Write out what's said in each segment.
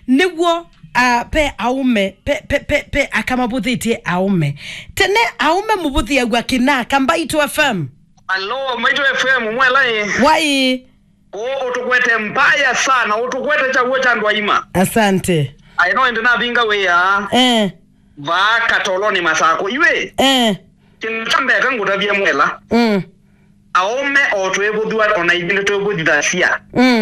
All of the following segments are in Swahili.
newo pe aume pe akamabuthite aume tene aume mubuthi agwa kina kamba itu FM. Hello Maito FM mwela wai utukwete mbaya sana utukwete chaguo cha ndwaima. Asante Aino ndina binga we ya va katoloni masako iwe tintambe kangu tabia mwela aume otwebudwa ona ibine twebudithacia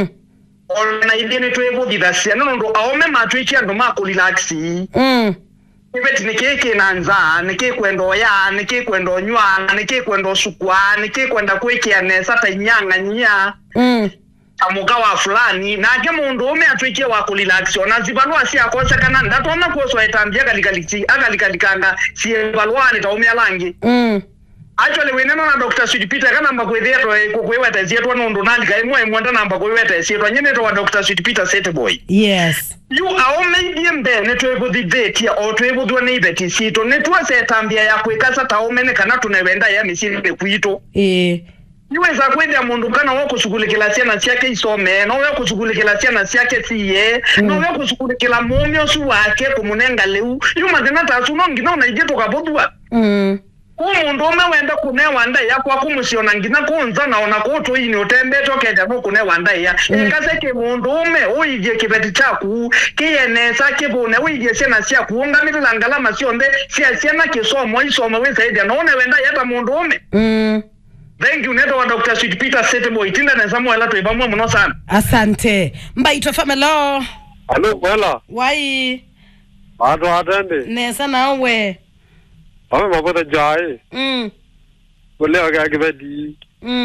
ona ibine twebudithacia ndo aume matwikia ndo makuliraxi ibeti nikeke nanza nikikwendo ya nikikwendo nywa nikikwendo sukwa nikikwenda kwekia nesa tanyanga nya amuka wa fulani na ke mundu ume atwikie wa kuliraxi na zibalwa si akosa kana ndatona kuoso etambia galikalikanga si balwani ta ume alangi actually we nena na Dr. Sweetpeter kana namba kwethetwa kukweta zietwa ndo nandika imwe mwenda namba kweta zietwa nyene to wa Dr. Sweetpeter set boy. Yes You are maybe mbe netwebu debate ya otwebu dwa ne ibeti sito netwa setambia ya kwekasa taomene kana tunewenda ya misiri kuito Niweza kwenda mundu kana wako kushughulikila siana siake isome no wako kushughulikila siana siake siye no wako kushughulikila momyo su wake kumunenga leu yuma tena tasuno ngina na ijeto kabodwa umundu ume wenda kunewa ndai ya kwa kumusiona ngina kunza na ona kuto ini utembe tokeja no kunewa ndai ya ikase ke mundu ume uije kibeti chaku kiyenesa kibune uije sena sia kuunga mitilangala masionde sia na kisomo isomo wesa ija no one wenda yata mundu ume Thank you neto wa Dr. Sweetpeter Seteboy tinda na Samuel ato ibamwe muno sana. Asante. Mbaito famelo. Hello wela. Wai. Ado atende. Nesa nawe. Ame mabota jai. Wale agagibedi.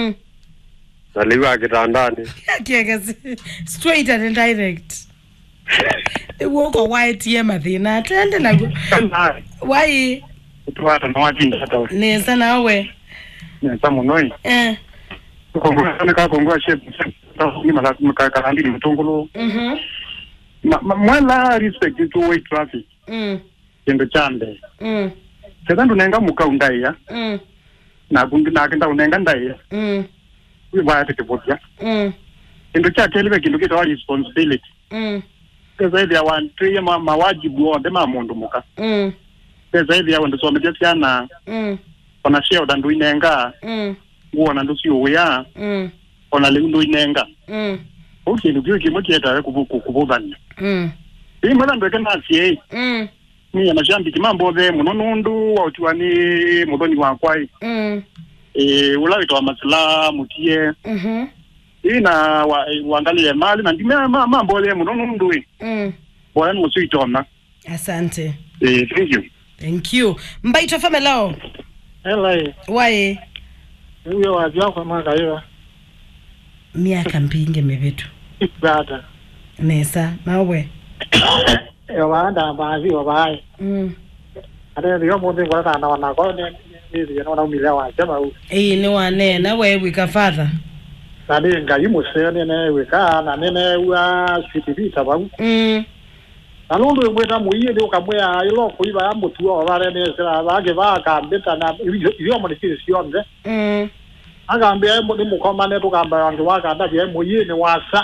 Naliwa kitandani. Kiagasi straight and direct. Woko white yemathina atende nago. Wai. Utwata na wajinda tawo. Nesa nawe. Nesa munoi. Kongwa shepu. Ni malaka kalandi mtungulu. Mwela respect to way traffic. Kendo chande. Sedandu nenga mukaundai ya. Na kenda unenga ndai ya. Wibaya tekebotia. Kendo cha kelebe kendo kita wa responsibility. Keza hivi ya wantuye mawajibu wa dema mundu muka. Keza hivi ya wandu somedia siana. Ona sheo dandu inenga. Uona ndu si uya. Ona lendu inenga. Okay, ndugu kimoja yata kubudani. Hii mwana ndo kana sie. Ni anashamba kimambo be munonundu wautiwani mudoni wa kwai. Ula wa masala mutie. Hii na waangalie mali na ndime mambo le munonundu. Bwana msuitona. Asante. Thank you. Thank you. Mbaito famelo. Hello. Wai. Huyo wajua kwa mwaka hiyo. Miaka mpinge mevetu. Brother. Nesa nawe. Wanda baadhi wabai. Ade ndio mmoja kwa sana wanako ni na umile wa chama. Ni wane na wewe ka father. Nadi ngai musene ne weka na nene wa Sweetpeter bagu. Alondo mweta muiye ndio kamwe ilo kuiba ya mutu wa bare ne sera bage ba ka mbeta na iyo mo decision de. Agambia mo ni mukomane tukamba wantu waka ndaje muiye ne wasa.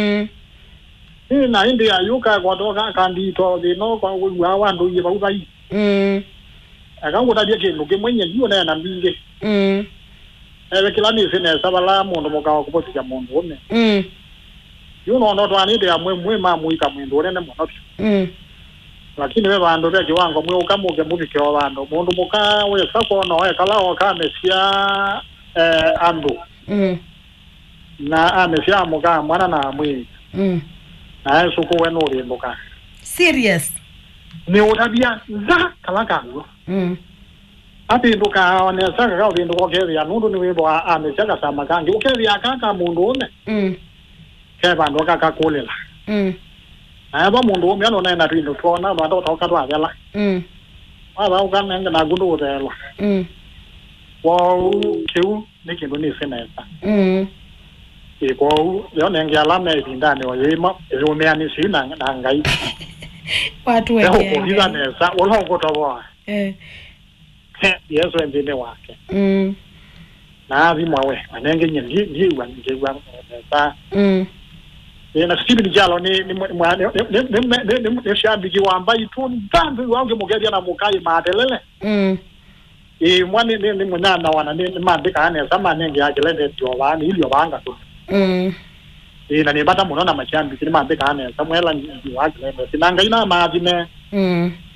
Na India yuka kwa toka kandi to no kwa wandu ye baubai. Akangu tabia kindu kimwenye ndio na mbinge. Kila ni sene sabala mundu mukawa kupotika mundu one. Yuno ndo twani de amwe mamuika mundu one ne muno. Lakini we bandu bya kiwango mwe ukamuke mubike wa bandu mundu muka we sako no kala wakamesia andu. Na amesia muka mwana na mwe. Na suko weno rimboka. Serious. Ni utabia za kalakago. Ati nduka one saka ka bindu ko kezi ya nundu ni webo amesaka sama kangi. Ukezi akaka mundu one. Ke bandu kaka kolela. Aba mundu omya no na twino twona bandu toka twabela. Aba ukanenga na gundu utela. Wa kiu nikindu ni senesa. Iko leo nengia lame ndani wa yema ezomeani sina na ngai watu wengi leo kuliza nesa wala ngotoboa yeso ndine wake na bimwawe anenge nyingi ndiwa ngewa nesa na Stephen Jalo ni shabiki wa ambaye tu ndandu wange mugeria na mukai madelele mwani ni mwana wana ni mandika ane sama nenge agelende jovani ilio banga tu na ni bata muno na mashabiki ni mandika ane Samuel ni wagelende sinanga ina maadine